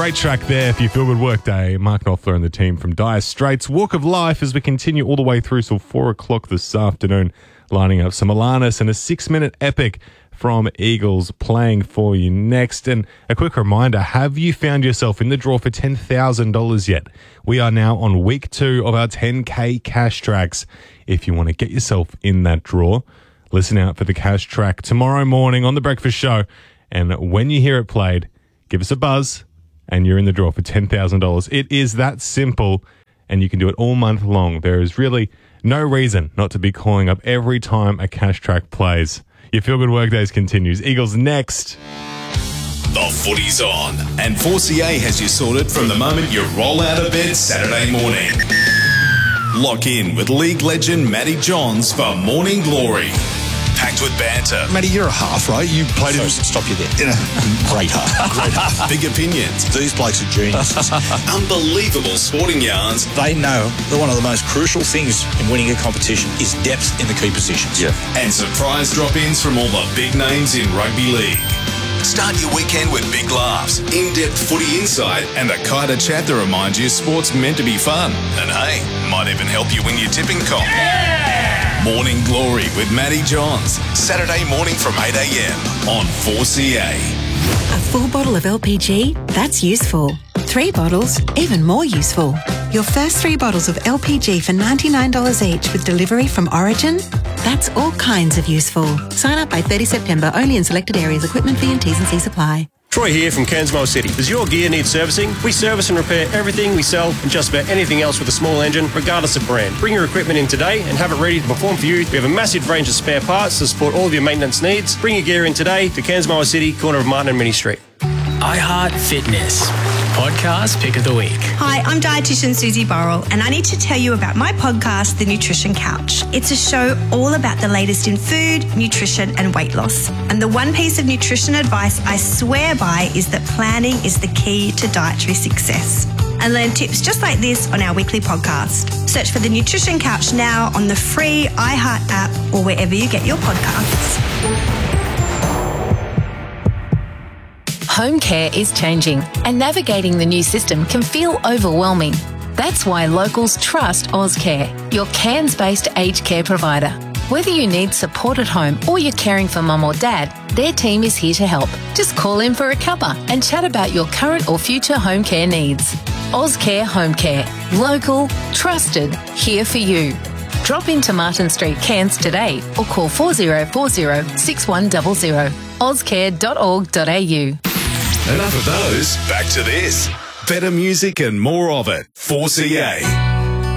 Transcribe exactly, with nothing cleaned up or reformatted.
Great track there for your Feel Good Work Day. Mark Knopfler and the team from Dire Straits. Walk of Life as we continue all the way through till four o'clock this afternoon, lining up some Alanis and a six-minute epic from Eagles playing for you next. And a quick reminder, have you found yourself in the draw for ten thousand dollars yet? We are now on week two of our ten K cash tracks. If you want to get yourself in that draw, listen out for the cash track tomorrow morning on The Breakfast Show. And when you hear it played, give us a buzz and you're in the draw for ten thousand dollars. It is that simple, and you can do it all month long. There is really no reason not to be calling up every time a cash track plays. Your Feel Good Work Days continues. Eagles next. The footy's on, and four C A has you sorted from the moment you roll out of bed Saturday morning. Lock in with league legend Matty Johns for Morning Glory. Packed with banter. Matty, you're a half, right? You played Sorry, in... stop you there. Great half. Great half. Big opinions. These blokes are geniuses. Unbelievable sporting yarns. They know that one of the most crucial things in winning a competition is depth in the key positions. Yeah. And surprise drop-ins from all the big names in rugby league. Start your weekend with big laughs, in-depth footy insight, and the kind of chat that reminds you sport's meant to be fun. And hey, might even help you win your tipping comp. Yeah! Morning Glory with Matty Johns. Saturday morning from eight a.m. on four C A. A full bottle of L P G? That's useful. Three bottles? Even more useful. Your first three bottles of L P G for ninety-nine dollars each with delivery from Origin? That's all kinds of useful. Sign up by thirtieth September, only in selected areas. Equipment fee and T's and C's apply. Troy here from Cairns City. Does your gear need servicing? We service and repair everything we sell and just about anything else with a small engine, regardless of brand. Bring your equipment in today and have it ready to perform for you. We have a massive range of spare parts to support all of your maintenance needs. Bring your gear in today to Cairns City, corner of Martin and Minnie Street. iHeart Fitness Podcast Pick of the Week. Hi, I'm dietitian Susie Burrell, and I need to tell you about my podcast, The Nutrition Couch. It's a show all about the latest in food, nutrition, and weight loss. And the one piece of nutrition advice I swear by is that planning is the key to dietary success. And learn tips just like this on our weekly podcast. Search for The Nutrition Couch now on the free iHeart app or wherever you get your podcasts. Home care is changing, and navigating the new system can feel overwhelming. That's why locals trust AusCare, your Cairns-based aged care provider. Whether you need support at home or you're caring for mum or dad, their team is here to help. Just call in for a cuppa and chat about your current or future home care needs. AusCare Home Care. Local, trusted, here for you. Drop into Martin Street, Cairns today or call four zero four zero, six one zero zero. auscare dot org dot a u. Enough of those. Back to this. Better music and more of it. four C A.